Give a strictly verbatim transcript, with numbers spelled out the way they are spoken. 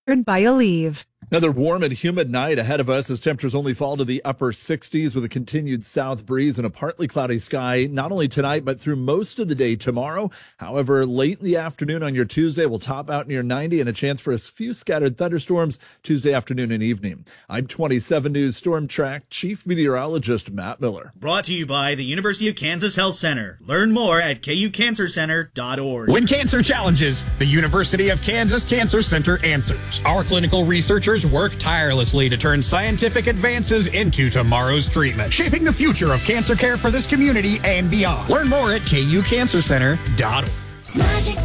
by Aleve. Another warm and humid night ahead of us as temperatures only fall to the upper sixties with a continued south breeze and a partly cloudy sky, not only tonight, but through most of the day tomorrow. However, late in the afternoon on your Tuesday will top out near ninety and a chance for a few scattered thunderstorms Tuesday afternoon and evening. I'm twenty-seven News Storm Track Chief Meteorologist Matt Miller. Brought to you by the University of Kansas Health Center. Learn more at k u cancer center dot org. When cancer challenges, the University of Kansas Cancer Center answers. Our clinical researchers work tirelessly to turn scientific advances into tomorrow's treatment, shaping the future of cancer care for this community and beyond. Learn more at k u cancer center dot org. Magic